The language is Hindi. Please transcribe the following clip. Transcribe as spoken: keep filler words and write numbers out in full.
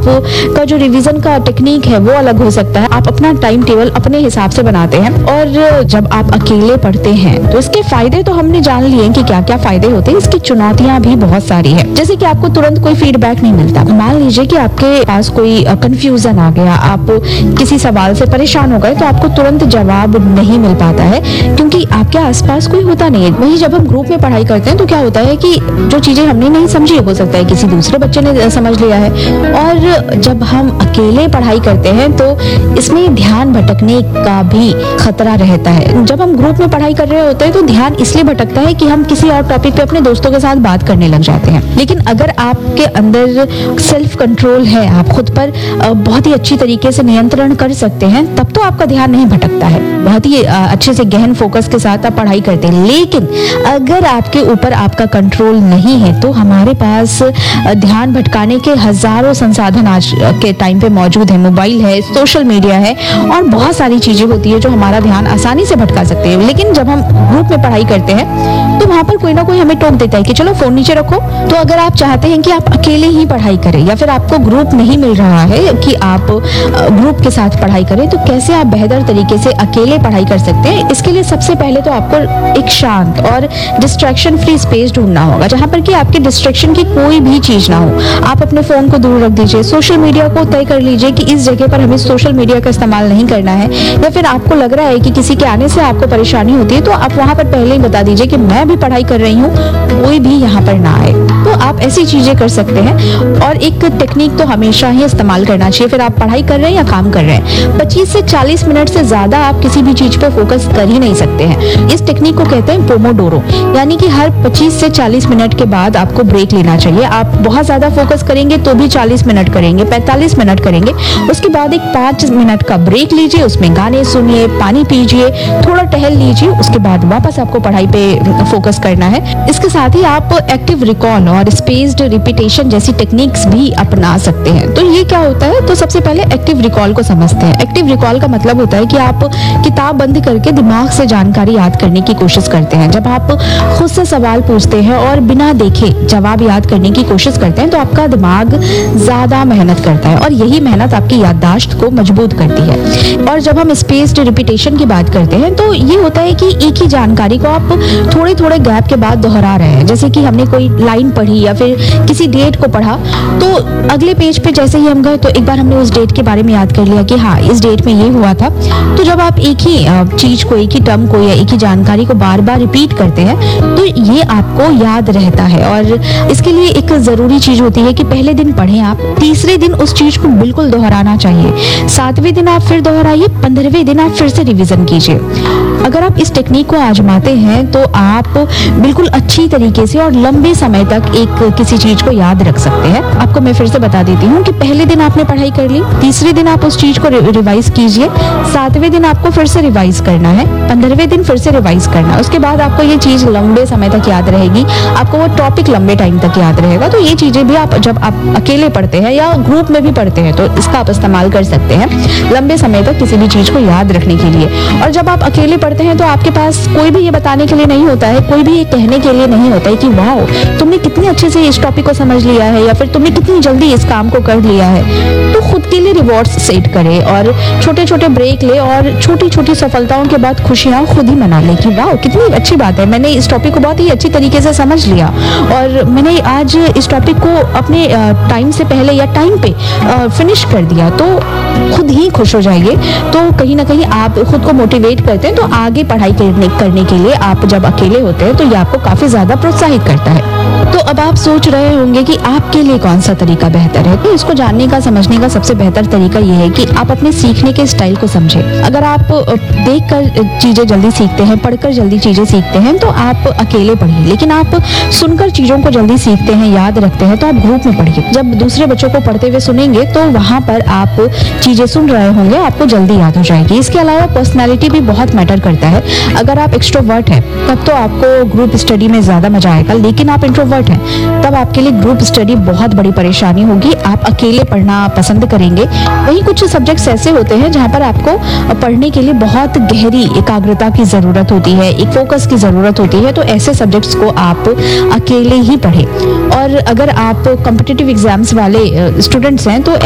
आपका जो रिवीजन का टेक्निक है वो अलग हो सकता है। आप अपना टाइम टेबल अपने हिसाब से बनाते हैं। और जब आप अकेले पढ़ते हैं तो इसके फायदे तो हमने जान लिए कि क्या क्या फायदे होते हैं, इसकी चुनौतियां भी बहुत सारी है। जैसे कि आपको तुरंत कोई फीडबैक नहीं मिलता। मान लीजिए कि आपके पास कोई कंफ्यूजन आ गया, आप किसी सवाल से परेशान हो गए, तो आपको तुरंत जवाब नहीं मिल पाता है क्योंकि आपके आसपास कोई होता नहीं है। वहीं जब हम ग्रुप में पढ़ाई करते हैं तो क्या होता है कि जो चीजें हमने नहीं समझी हो सकता है किसी दूसरे बच्चे ने समझ लिया है। और जब हम अकेले पढ़ाई करते हैं तो इसमें ध्यान भटकने का भी खतरा रहता है। जब हम ग्रुप में पढ़ाई कर रहे होते हैं तो ध्यान इसलिए भटकता है कि हम किसी और टॉपिक पे अपने दोस्तों के साथ बात करने लग जाते हैं। लेकिन अगर आपके अंदर सेल्फ कंट्रोल है, आप खुद पर बहुत ही अच्छी तरीके से नियंत्रण कर सकते हैं, तब तो आपका ध्यान नहीं भटकता है। बहुत ही अच्छे से गहन फोकस के साथ आप पढ़ाई करते हैं। लेकिन अगर आपके ऊपर आपका कंट्रोल नहीं है तो हमारे पास ध्यान भटकाने के हजारों संसाधन आज के टाइम पे मौजूद है। मोबाइल है, सोशल मीडिया है और बहुत सारी चीजें होती है जो हमारा ध्यान आसानी से भटका सकते हैं। लेकिन जब हम ग्रुप में पढ़ाई करते हैं तो वहां पर कोई ना कोई हमें टोक देता है कि चलो फोन नीचे रखो। तो अगर आप चाहते हैं कि आप अकेले ही पढ़ाई करें या फिर आपको ग्रुप नहीं मिल रहा है कि आप ग्रुप के साथ पढ़ाई करें, तो कैसे आप बेहतर तरीके से अकेले पढ़ाई कर सकते हैं, इसके लिए सबसे पहले तो आपको एक शांत और डिस्ट्रैक्शन फ्री स्पेस ढूंढना होगा जहां पर कि आपके डिस्ट्रैक्शन की कोई भी चीज ना हो। आप अपने फोन को दूर रख दीजिए। सोशल मीडिया को तय कर लीजिए कि इस जगह पर हमें सोशल मीडिया का इस्तेमाल नहीं करना है। या फिर आपको लग रहा है कि किसी के आने से आपको परेशानी होती है तो आप वहां पर पहले ही बता दीजिए कि मैं भी पढ़ाई कर रही हूँ, कोई भी यहाँ पर ना आए। तो आप ऐसी चीजें कर सकते हैं। और एक टेक्निक तो हमेशा ही इस्तेमाल करना चाहिए, फिर आप पढ़ाई कर रहे हैं या काम कर रहे हैं। पच्चीस से चालीस मिनट से ज्यादा आप किसी भी चीज पर फोकस कर ही नहीं सकते हैं। इस टेक्निक को कहते हैं पोमोडोरो, यानी कि हर पच्चीस से चालीस मिनट के बाद आपको ब्रेक लेना चाहिए। आप बहुत ज्यादा फोकस करेंगे तो भी चालीस मिनट करेंगे, पैंतालीस मिनट करेंगे, उसके बाद एक पांच मिनट का ब्रेक लीजिए, उसमें गाने सुनिए, पानी पीजिए, थोड़ा टहल लीजिए, उसके बाद वापस आपको पढ़ाई पे फोकस करना है। इसके साथ ही आप एक्टिव रिकॉल और स्पेस्ड रिपीटेशन जैसी टेक्निक्स भी अपना सकते हैं। तो ये क्या होता है, तो सबसे पहले एक्टिव रिकॉल को समझते हैं। एक्टिव रिकॉल का मतलब होता है कि आप किताब बंद करके दिमाग से जानकारी याद करने की कोशिश करते हैं। जब आप खुद से सवाल पूछते हैं और बिना देखे जवाब याद करने की कोशिश करते हैं तो आपका दिमाग ज्यादा मेहनत करता है और यही मेहनत आपकी याददाश्त को मजबूत करती है। और जब हम स्पेस्ड रिपीटेशन की बात करते हैं तो ये होता है कि एक ही जानकारी को आप थोड़े थोड़े गैप के बाद दोहरा रहे हैं। जैसे कि हमने कोई लाइन पढ़ी या फिर किसी डेट को पढ़ा तो अगले पेज पे जैसे ही हम गए तो एक बार हमने उस डेट के बारे में याद कर लिया कि हाँ इस डेट में ये हुआ था। तो जब आप एक ही चीज को, एक ही टर्म को या एक ही जानकारी को बार बार रिपीट करते हैं तो ये आपको याद रहता है। और इसके लिए एक जरूरी चीज होती है कि पहले दिन पढ़ें आप, तीसरे दिन उस चीज को बिल्कुल दोहराना चाहिए, सातवें दिन आप फिर दोहराइए, पंद्रहवें दिन आप फिर से रिवीजन कीजिए। अगर आप इस टेक्निक को आजमाते हैं तो आप बिल्कुल अच्छी तरीके से और लंबे समय तक एक किसी चीज को याद रख सकते हैं। आपको मैं फिर से बता देती हूँ कि पहले दिन आपने पढ़ाई कर ली, तीसरे दिन आप उस चीज को रिवाइज कीजिए, सातवें दिन आपको फिर से रिवाइज करना है, पंद्रहवें दिन फिर से रिवाइज करना है। उसके बाद आपको ये चीज लंबे समय तक याद रहेगी, आपको वो टॉपिक लंबे टाइम तक याद रहेगा। तो ये चीजें भी आप जब आप अकेले पढ़ते हैं या ग्रुप में भी पढ़ते हैं तो इसका आप इस्तेमाल कर सकते हैं लंबे समय तक किसी भी चीज को याद रखने के लिए। और जब आप अकेले पढ़ते हैं तो आपके पास कोई भी ये बताने के लिए नहीं होता है, कोई भी ये कहने के लिए नहीं होता है कि वाओ तुमने कितनी अच्छे से इस टॉपिक को समझ लिया है या फिर तुमने कितनी जल्दी इस काम को कर लिया है। तो खुद के लिए रिवॉर्ड्स सेट करें और छोटे छोटे ब्रेक ले और छोटी छोटी सफलताओं के बाद खुशियां खुद ही मना ले कि वाओ कितनी अच्छी बात है, मैंने इस टॉपिक को बहुत ही अच्छी तरीके से समझ लिया और मैंने आज इस टॉपिक को अपने टाइम से पहले या टाइम पे फिनिश कर दिया। तो खुद ही खुश हो जाइए। तो कहीं ना कहीं आप खुद को मोटिवेट करते हैं तो आगे पढ़ाई करने करने के लिए आप जब अकेले होते हैं तो ये आपको काफी ज्यादा प्रोत्साहित करता है। तो अब आप सोच रहे होंगे कि आपके लिए कौन सा तरीका बेहतर है। तो इसको जानने का, समझने का सबसे बेहतर तरीका ये है कि आप अपने सीखने के स्टाइल को समझें। अगर आप देखकर चीजें जल्दी सीखते हैं, पढ़कर जल्दी चीजें सीखते हैं तो आप अकेले पढ़िए, लेकिन आप सुनकर चीजों को जल्दी सीखते हैं, याद रखते हैं तो आप ग्रुप में पढ़िए। जब दूसरे बच्चों को पढ़ते हुए सुनेंगे तो वहां पर आप चीजें सुन रहे होंगे, आपको जल्दी याद हो जाएगी। इसके अलावा पर्सनैलिटी भी बहुत मैटर करता है। अगर आप एक्सट्रोवर्ट हैं तब तो आपको ग्रुप स्टडी में ज्यादा मजा आएगा, लेकिन आप इंट्रोवर्ट हैं तब आपके लिए ग्रुप स्टडी बहुत बड़ी परेशानी होगी। आप अकेले पढ़ना पसंद करेंगे। वहीं कुछ सब्जेक्ट्स ऐसे होते हैं जहां पर आपको पढ़ने के लिए बहुत गहरी एकाग्रता की जरूरत होती है, एक फोकस की जरूरत होती है। तो ऐसे सब्जेक्ट्स को आप अकेले ही पढ़ें। और अगर आप कॉम्पिटिटिव एग्जाम्स वाले स्टूडेंट्स हैं तो